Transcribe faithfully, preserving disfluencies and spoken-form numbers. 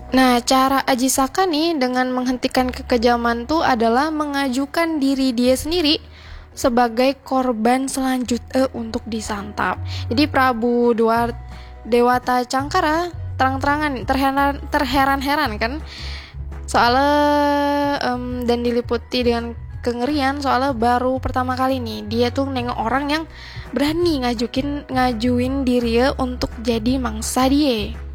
Nah, cara Aji Saka nih dengan menghentikan kekejaman tuh adalah mengajukan diri dia sendiri sebagai korban selanjutnya untuk disantap. Jadi Prabu Dewar Dewata Cangkara terang-terangan terheran terheran-heran kan soalnya em, dan diliputi dengan kengerian soalnya baru pertama kali nih dia tuh nengok orang yang berani ngajukin ngajuin diri untuk jadi mangsa dia.